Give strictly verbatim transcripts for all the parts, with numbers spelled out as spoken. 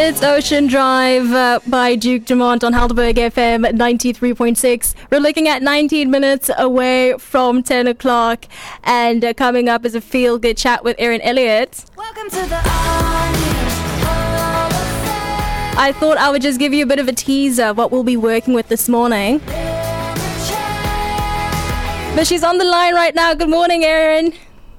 It's Ocean Drive uh, by Duke Dumont on Helderberg F M ninety-three point six. We're looking at nineteen minutes away from ten o'clock, and uh, coming up is a feel-good chat with Erin Elliott. Welcome to the I thought I would just give you a bit of a teaser of what we'll be working with this morning. But she's on the line right now. Good morning, Erin.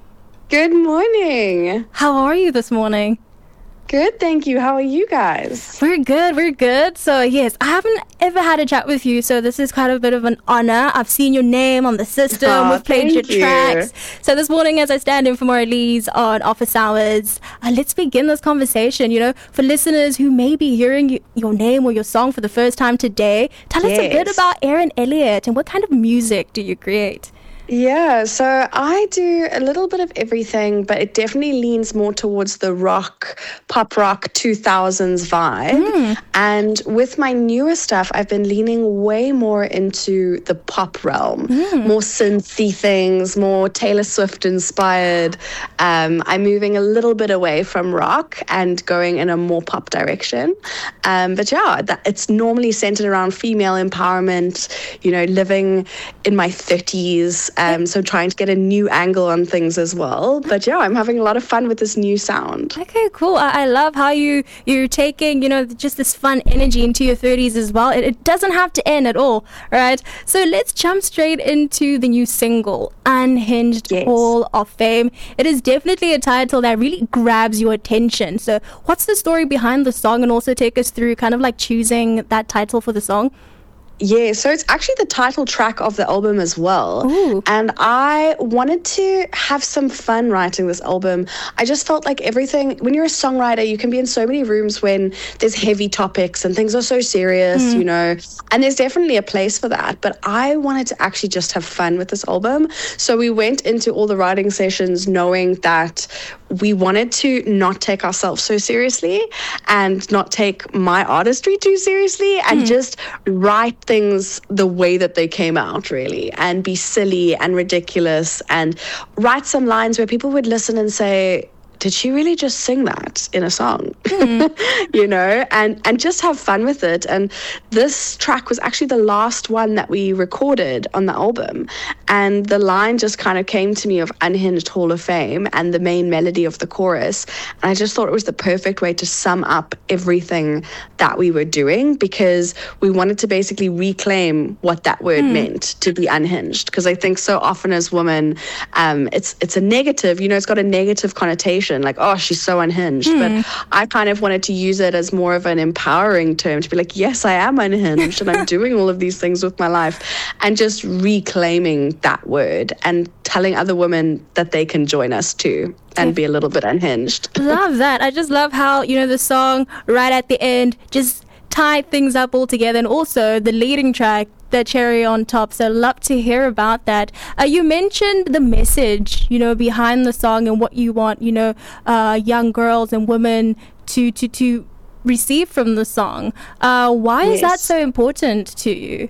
Good morning. How are you this morning? Good, thank you. How are you guys? We're good, we're good. So yes, I haven't ever had a chat with you, so this is quite a bit of an honor. I've seen your name on the system, oh, we've played your you. tracks. So this morning, as I stand in for Maureen on office hours, uh, let's begin this conversation. You know, for listeners who may be hearing you, your name or your song for the first time today, tell yes. us a bit about Erin Elliott and what kind of music do you create? Yeah, so I do a little bit of everything, but it definitely leans more towards the rock, pop rock two thousands vibe. Mm. And with my newer stuff, I've been leaning way more into the pop realm, mm. more synthy things, more Taylor Swift inspired. Um, I'm moving a little bit away from rock and going in a more pop direction. Um, but yeah, that, it's normally centered around female empowerment, you know, living in my thirties. Um, so trying to get a new angle on things as well. But yeah, I'm having a lot of fun with this new sound. Okay, cool. I, I love how you, you're taking, you know, just this fun energy into your thirties as well. It, it doesn't have to end at all, right? So let's jump straight into the new single, Unhinged yes. Hall of Fame. It is definitely a title that really grabs your attention. So what's the story behind the song? And also take us through kind of like choosing that title for the song. Yeah, so it's actually the title track of the album as well. Ooh. And I wanted to have some fun writing this album. I just felt like everything, when you're a songwriter, you can be in so many rooms when there's heavy topics and things are so serious, mm. you know, and there's definitely a place for that. But I wanted to actually just have fun with this album. So we went into all the writing sessions knowing that we wanted to not take ourselves so seriously and not take my artistry too seriously and mm. just write things the way that they came out, really, and be silly and ridiculous and write some lines where people would listen and say, did she really just sing that in a song? Mm. you know, and, and just have fun with it. And this track was actually the last one that we recorded on the album. And the line just kind of came to me of Unhinged Hall of Fame and the main melody of the chorus. And I just thought it was the perfect way to sum up everything that we were doing, because we wanted to basically reclaim what that word mm. meant, to be unhinged. Because I think so often as women, um, it's it's a negative, you know, it's got a negative connotation. Like, oh, she's so unhinged. Mm. But I kind of wanted to use it as more of an empowering term, to be like, yes, I am unhinged and I'm doing all of these things with my life, and just reclaiming that word and telling other women that they can join us too and be a little bit unhinged. Love that. I just love how, you know, the song right at the end just tied things up all together, and also the leading track, the cherry on top. So love to hear about that. Uh, you mentioned the message, you know, behind the song and what you want, you know, uh, young girls and women to to to receive from the song. Uh, why yes. is that so important to you?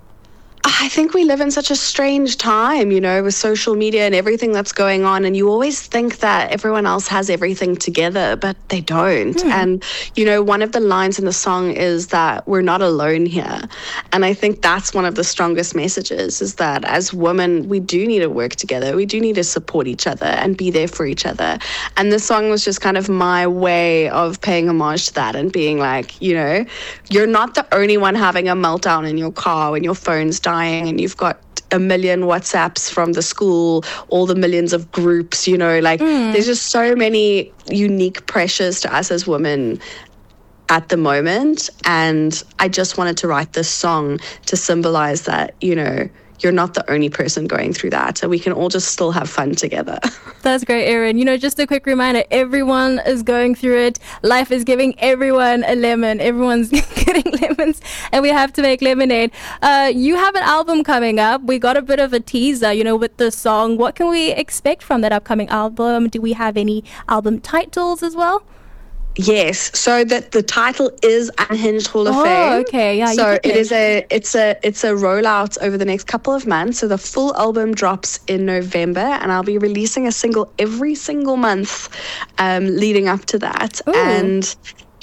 I think we live in such a strange time, you know, with social media and everything that's going on. And you always think that everyone else has everything together, but they don't. Mm. And, you know, one of the lines in the song is that we're not alone here. And I think that's one of the strongest messages, is that as women, we do need to work together. We do need to support each other and be there for each other. And this song was just kind of my way of paying homage to that and being like, you know, you're not the only one having a meltdown in your car when your phone's dying and you've got a million WhatsApps from the school, all the millions of groups, you know, like mm. there's just so many unique pressures to us as women at the moment. And I just wanted to write this song to symbolize that, you know, you're not the only person going through that, and we can all just still have fun together. That's great, Erin. You know, just a quick reminder, everyone is going through it. Life is giving everyone a lemon. Everyone's getting lemons, and we have to make lemonade. Uh, you have an album coming up. We got a bit of a teaser, you know, with the song. What can we expect from that upcoming album? Do we have any album titles as well? Yes, so that the title is Unhinged Hall of oh, Fame. Oh, okay, yeah. So it is a it's a it's a rollout over the next couple of months. So the full album drops in November, and I'll be releasing a single every single month, um, leading up to that. Ooh. And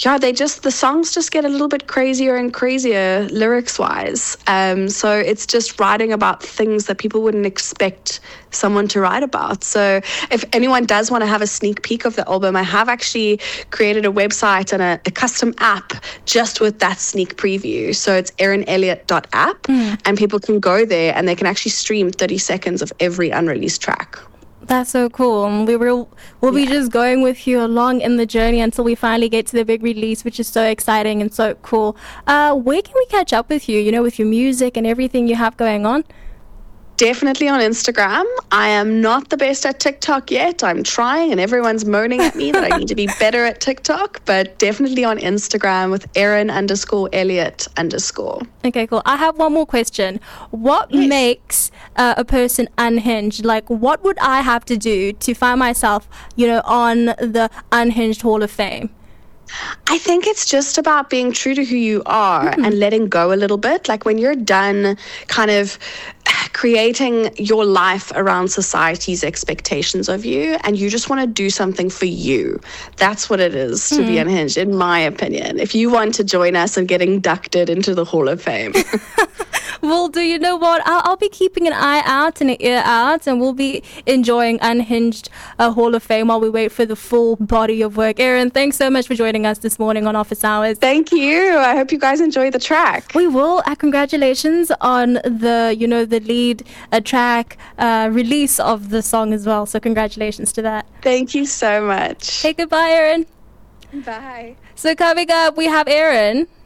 yeah, they just, the songs just get a little bit crazier and crazier lyrics wise. Um, so it's just writing about things that people wouldn't expect someone to write about. So if anyone does want to have a sneak peek of the album, I have actually created a website and a, a custom app just with that sneak preview. So it's erin elliott dot app mm. and people can go there and they can actually stream thirty seconds of every unreleased track. That's so cool. And we will we'll yeah. be just going with you along in the journey until we finally get to the big release, which is so exciting and so cool. Uh, where can we catch up with you, you know, with your music and everything you have going on? Definitely on Instagram. I am not the best at TikTok yet. I'm trying and everyone's moaning at me that I need to be better at TikTok, but definitely on Instagram with Erin underscore Elliott underscore. Okay, cool. I have one more question. What yes. makes uh, a person unhinged? Like, what would I have to do to find myself, you know, on the Unhinged Hall of Fame? I think it's just about being true to who you are mm. and letting go a little bit. Like when you're done kind of creating your life around society's expectations of you and you just want to do something for you. That's what it is to mm. be unhinged, in my opinion. If you want to join us and get inducted into the Hall of Fame. Well, do you know what? I'll, I'll be keeping an eye out and an ear out, and we'll be enjoying Unhinged uh, Hall of Fame while we wait for the full body of work. Erin, thanks so much for joining us this morning on Office Hours. Thank you. I hope you guys enjoy the track. We will. Uh, congratulations on the, you know, the lead uh, track uh, release of the song as well. So congratulations to that. Thank you so much. Hey, goodbye, Erin. Bye. So coming up, we have Erin.